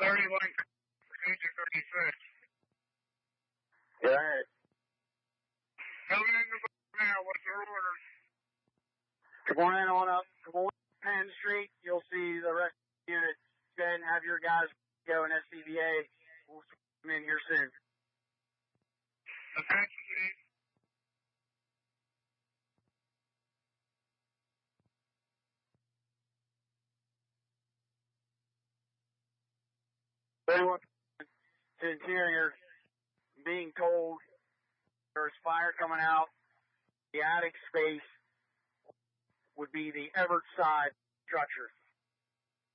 31, Agent 36. Go ahead. Coming in the now, what's your orders? Come on in on up. Come on Penn Street. You'll see the rest of the unit. Go ahead and have your guys go in SCBA. We'll come in here soon. Attention, Chief. Anyone to interior being told there's fire coming out. The attic space would be the Everett side structure.